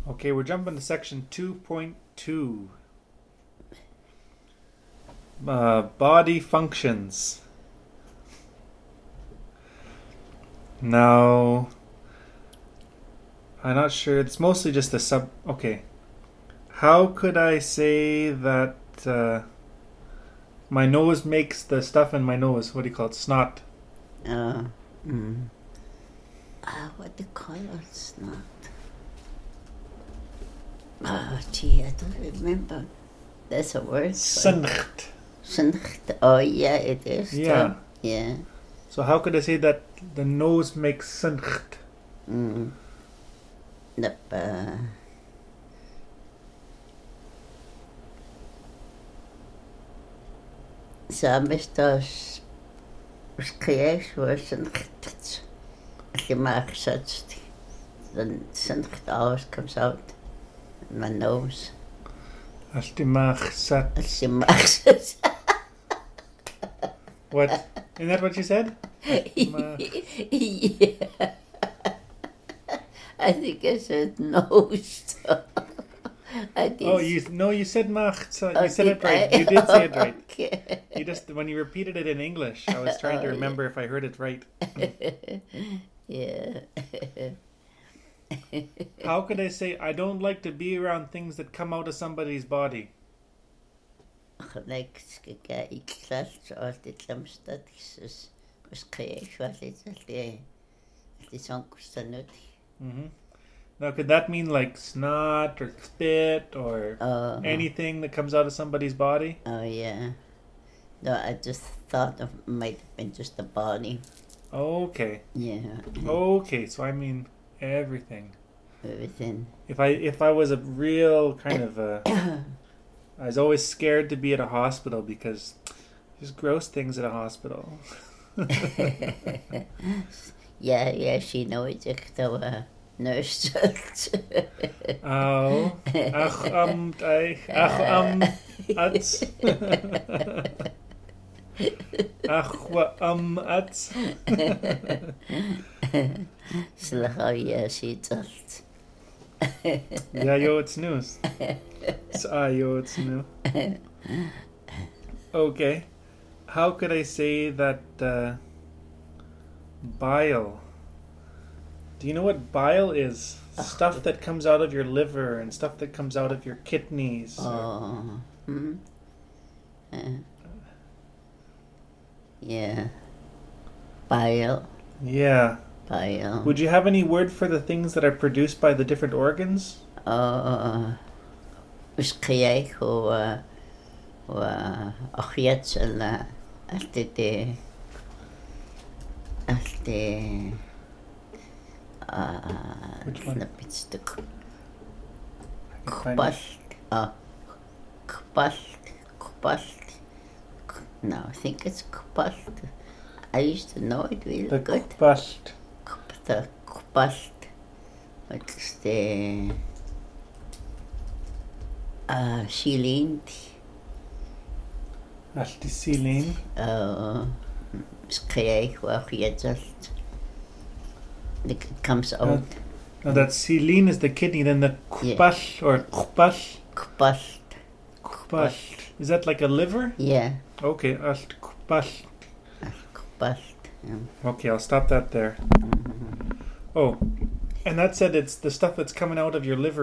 Okay, we're jumping to section 2.2. Body functions. Now, I'm not sure. It's mostly just a sub. Okay. How could I say that my nose makes the stuff in my nose? What do you call it? Snot. What do you call it? Snot. Oh, gee, I don't remember. That's a word. Suncht. Suncht. Oh, yeah, it is. Yeah. Too. Yeah. So how could I say that the nose makes suncht? Samist das creëert was een gemaakt such then alles comes out in my nose. As die maag zat. What? Isn't that what you said? Yeah. I think I said nose. You said maag. So you said it right. You did say it right. Okay. You just when you repeated it in English, I was trying to remember if I heard it right. Yeah. How could I say I don't like to be around things that come out of somebody's body? Gelijk ik klas altijd lamstad is kreeg wat het is onkustanut. Now, could that mean like snot or spit or anything that comes out of somebody's body? Oh yeah. No, I just thought it might have been just the body. Okay. Yeah. Okay, so I mean everything. Everything. If I was a real kind of I was always scared to be at a hospital because there's gross things at a hospital. yeah, she knows it though. Nurse. Oh. Ats. Ats. Ja, she does. Ja, yo, it's news. Yo, it's new. Okay. How could I say that bile? Do you know what bile is? Stuff that comes out of your liver and stuff that comes out of your kidneys. Yeah. Bile. Yeah. Bile. Would you have any word for the things that are produced by the different organs? Kreeg hoe ochjetsel which one? No, I think it's Kupalt. I used to know it really the good. Kupalt. The Kupalt. It's the Shilin. As die Silene. Kreeg waar je just it comes out. No, that Silene is the kidney, then the Kupal or Kupal. Kupal. Is that like a liver? Yeah. Okay, Kupal. Kupal. Okay, I'll stop that there. Oh, and that said it's the stuff that's coming out of your liver